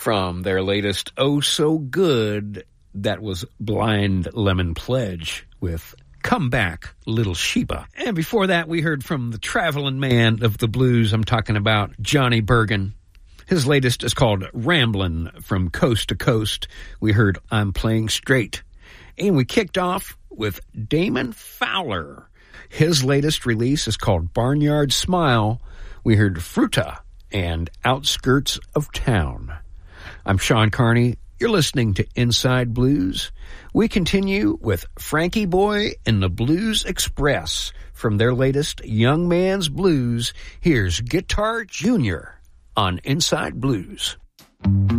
From their latest Oh So Good, that was Blind Lemon Pledge with Come Back, Little Sheba. And before that, we heard from the traveling man of the blues. I'm talking about Johnny Bergen. His latest is called Ramblin' from Coast to Coast. We heard I'm Playing Straight. And we kicked off with Damon Fowler. His latest release is called Barnyard Smile. We heard Fruta and Outskirts of Town. I'm Sean Carney. You're listening to Inside Blues. We continue with Frankie Boy and the Blues Express. From their latest Young Man's Blues, here's Guitar Jr. on Inside Blues.